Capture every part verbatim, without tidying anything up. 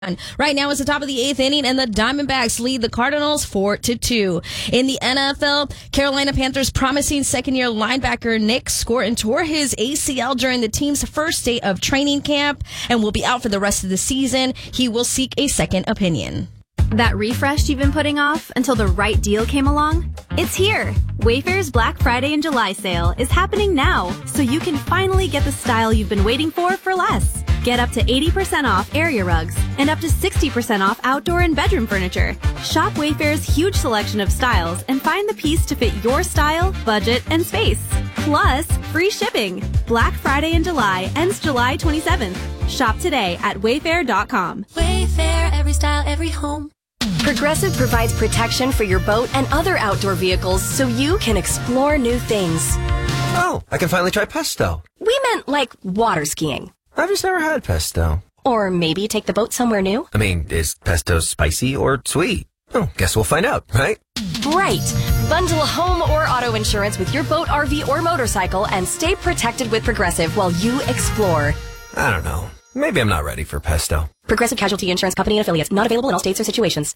Right now, it's the top of the eighth inning, and the Diamondbacks lead the Cardinals four to two. In the N F L, Carolina Panthers promising second-year linebacker Nick Scorton tore his A C L during the team's first day of training camp and will be out for the rest of the season. He will seek a second opinion. That refresh you've been putting off until the right deal came along? It's here. Wayfair's Black Friday and July sale is happening now, so you can finally get the style you've been waiting for for less. Get up to eighty percent off area rugs and up to sixty percent off outdoor and bedroom furniture. Shop Wayfair's huge selection of styles and find the piece to fit your style, budget, and space. Plus, free shipping. Black Friday in July ends July twenty-seventh. Shop today at wayfair dot com. Wayfair, every style, every home. Progressive provides protection for your boat and other outdoor vehicles so you can explore new things. Oh, I can finally try pesto. We meant like water skiing. I've just never had pesto. Or maybe take the boat somewhere new. I mean, is pesto spicy or sweet? Oh, guess we'll find out, right? Right. Bundle home or auto insurance with your boat, R V, or motorcycle and stay protected with Progressive while you explore. I don't know. Maybe I'm not ready for pesto. Progressive Casualty Insurance Company and Affiliates. Not available in all states or situations.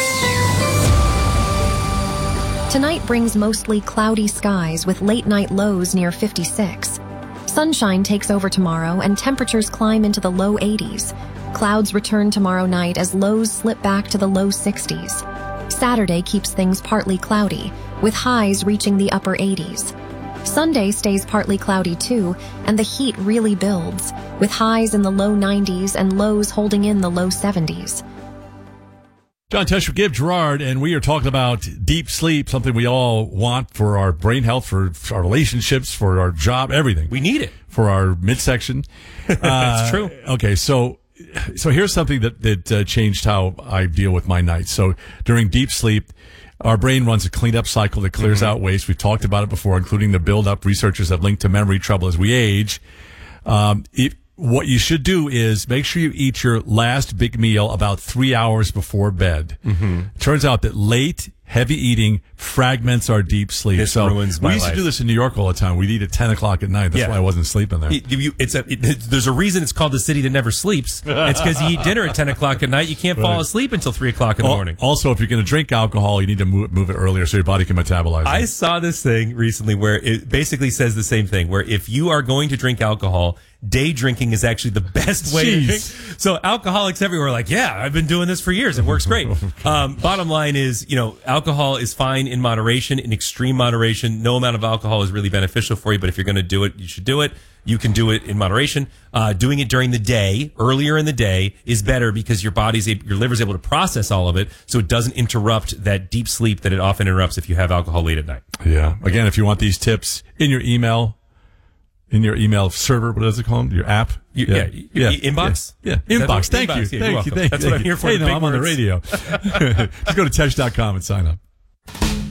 Tonight brings mostly cloudy skies with late-night lows near fifty-six. Sunshine takes over tomorrow and temperatures climb into the low eighties. Clouds return tomorrow night as lows slip back to the low sixties. Saturday keeps things partly cloudy, with highs reaching the upper eighties. Sunday stays partly cloudy too, and the heat really builds, with highs in the low nineties and lows holding in the low seventies. John Tesh with Gabe Gerard, and we are talking about deep sleep, something we all want for our brain health, for, for our relationships, for our job, everything. We need it. For our midsection. That's uh, true. Okay, so so here's something that, that uh, changed how I deal with my nights. So during deep sleep, our brain runs a cleanup cycle that clears mm-hmm. out waste. We've talked about it before, including the buildup. Researchers have linked to memory trouble as we age. Um, it, What you should do is make sure you eat your last big meal about three hours before bed. Mm-hmm. Turns out that late, heavy eating fragments our deep sleep. This so ruins my we used life. to do this in New York all the time. We'd eat at ten o'clock at night. That's Yeah. why I wasn't sleeping there. It- you- it's a, it, there's a reason it's called the city that never sleeps. It's because you eat dinner at ten o'clock at night. You can't fall Right. asleep until three o'clock in the Al- morning. Also, if you're going to drink alcohol, you need to move, move it earlier so your body can metabolize I it. saw this thing recently where it basically says the same thing, where if you are going to drink alcohol, day drinking is actually the best way to Jeez. drink. So alcoholics everywhere are like, yeah, I've been doing this for years. It works great. um, bottom line is, you know, alcohol is fine in moderation, in extreme moderation. No amount of alcohol is really beneficial for you, but if you're going to do it, you should do it. You can do it in moderation. Uh, doing it during the day, earlier in the day, is better because your body's, able, your liver's able to process all of it, so it doesn't interrupt that deep sleep that it often interrupts if you have alcohol late at night. Yeah. Again, if you want these tips in your email, in your email server, what is it called? Your app? You, yeah. yeah. E- inbox? Yeah. yeah. Inbox. That's Thank what- you. inbox. Yeah, Thank you're you. welcome. Thank That's you. what I'm here for. Hey, the no, big I'm on the words. radio. Just go to tesh dot com and sign up.